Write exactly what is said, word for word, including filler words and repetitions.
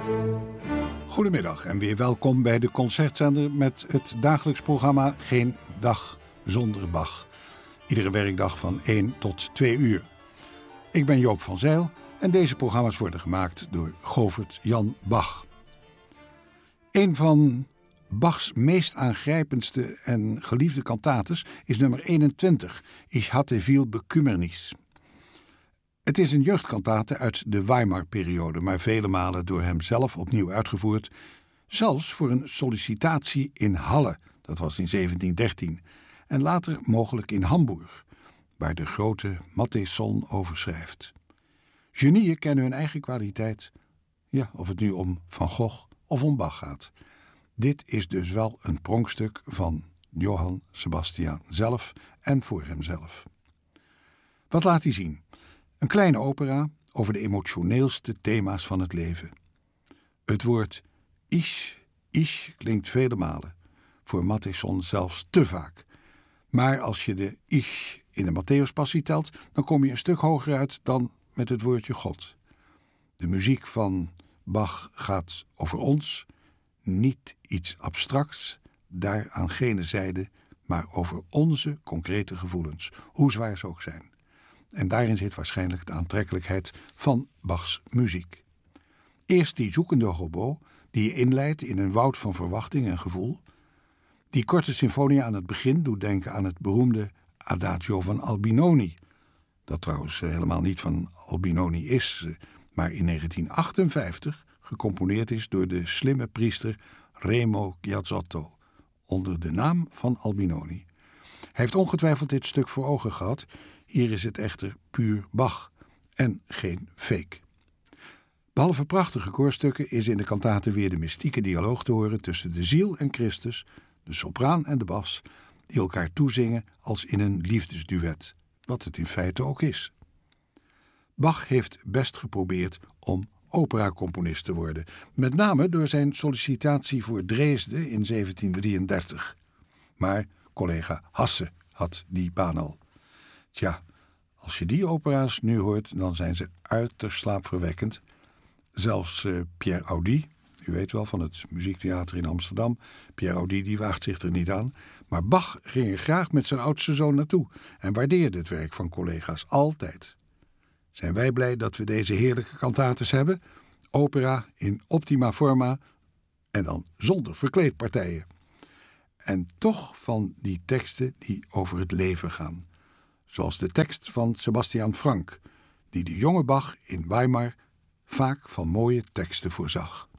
Goedemiddag en weer welkom bij de Concertzender met het dagelijks programma Geen Dag Zonder Bach. Iedere werkdag van één tot twee uur. Ik ben Joop van Zijl en deze programma's worden gemaakt door Govert Jan Bach. Een van Bachs meest aangrijpendste en geliefde kantates is nummer eenentwintig, Ich hatte viel Bekümmernis. Het is een jeugdkantate uit de Weimar-periode, maar vele malen door hem zelf opnieuw uitgevoerd, zelfs voor een sollicitatie in Halle, dat was in zeventien dertien, en later mogelijk in Hamburg, waar de grote Mattheson over schrijft. Genieën kennen hun eigen kwaliteit, ja, of het nu om Van Gogh of om Bach gaat. Dit is dus wel een pronkstuk van Johann Sebastian zelf en voor hemzelf. Wat laat hij zien? Een kleine opera over de emotioneelste thema's van het leven. Het woord ich, ich klinkt vele malen, voor Mattheson zelfs te vaak. Maar als je de ich in de Matthäuspassie telt, dan kom je een stuk hoger uit dan met het woordje God. De muziek van Bach gaat over ons, niet iets abstracts, daar aan gene zijde, maar over onze concrete gevoelens, hoe zwaar ze ook zijn. En daarin zit waarschijnlijk de aantrekkelijkheid van Bachs muziek. Eerst die zoekende hobo, die je inleidt in een woud van verwachting en gevoel. Die korte symfonie aan het begin doet denken aan het beroemde Adagio van Albinoni. Dat trouwens helemaal niet van Albinoni is, maar in negentien achtenvijftig gecomponeerd is door de slimme priester Remo Giazzotto, onder de naam van Albinoni. Hij heeft ongetwijfeld dit stuk voor ogen gehad. Hier is het echter puur Bach en geen fake. Behalve prachtige koorstukken is in de kantate weer de mystieke dialoog te horen tussen de ziel en Christus, de sopraan en de bas, die elkaar toezingen als in een liefdesduet, wat het in feite ook is. Bach heeft best geprobeerd om operacomponist te worden, met name door zijn sollicitatie voor Dresden in zeventien drieëndertig. Maar collega Hasse had die baan al. Tja, als je die opera's nu hoort, dan zijn ze uiterst slaapverwekkend. Zelfs uh, Pierre Audi, u weet wel, van het Muziektheater in Amsterdam. Pierre Audi die waagt zich er niet aan. Maar Bach ging er graag met zijn oudste zoon naartoe en waardeerde het werk van collega's altijd. Zijn wij blij dat we deze heerlijke kantates hebben? Opera in optima forma en dan zonder verkleedpartijen. En toch van die teksten die over het leven gaan. Zoals de tekst van Sebastian Frank, die de jonge Bach in Weimar vaak van mooie teksten voorzag.